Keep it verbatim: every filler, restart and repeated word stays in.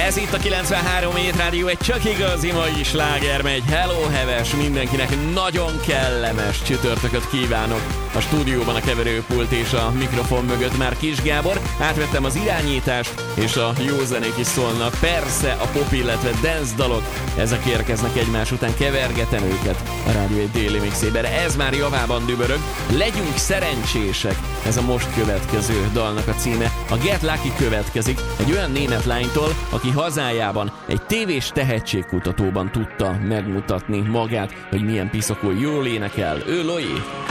Ez itt a kilencvenhárom Hét Rádió, egy csak igazi mai sláger megy. Hello, heves, mindenkinek nagyon kellemes csütörtököt kívánok. A stúdióban a keverőpult és a mikrofon mögött már Kis Gábor. Átvettem az irányítást, és a jó zenék is szólnak. Persze a pop, illetve dance dalok, ezek érkeznek egymás után, kevergetem őket a rádió egy déli mixében. Ez már javában dübörög. Legyünk szerencsések, ez a most következő dalnak a címe. A Get Lucky következik egy olyan német lánytól, aki hazájában egy tévés tehetségkutatóban tudta megmutatni magát, hogy milyen piszokul jól énekel. Ő Loé.